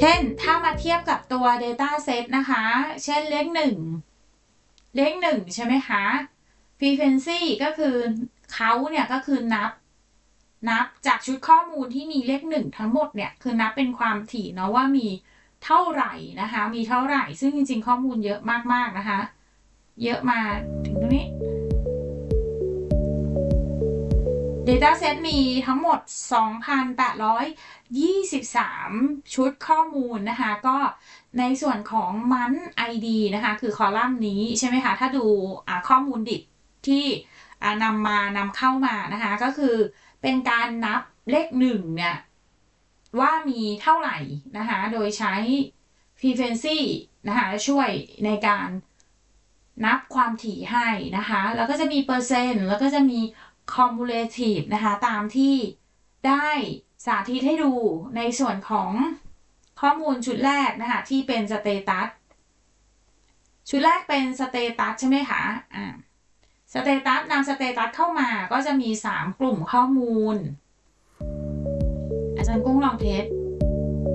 เช่นถ้ามาเทียบกับตัว Data Set นะคะเช่นเลข1ใช่ไหมคะ Frequency ก็คือเขาเนี่ยก็คือนับจากชุดข้อมูลที่มีเลข1ทั้งหมดเนี่ยคือนับเป็นความถี่เนาะว่ามีเท่าไหร่นะคะมีเท่าไหร่ซึ่งจริงๆข้อมูลเยอะมากๆนะคะเยอะมาถึงตรงนี้ Dataset มีทั้งหมด 2,823 ชุดข้อมูลนะคะก็ในส่วนของ month ID นะคะคือคอลัมน์นี้ใช่ไหมคะถ้าดูข้อมูลดิบที่นำเข้ามานะคะก็คือเป็นการนับเลข1เนี่ยว่ามีเท่าไหร่นะคะโดยใช้ frequency นะคะช่วยในการนับความถี่ให้นะคะแล้วก็จะมีเปอร์เซ็นต์แล้วก็จะมี cumulative นะคะตามที่ได้สาธิตให้ดูในส่วนของข้อมูลชุดแรกนะคะที่เป็น status ชุดแรกเป็น status ใช่ไหมคะstatus นำ status เข้ามาก็จะมี3กลุ่มข้อมูลอาจารย์กุ้งลองเทส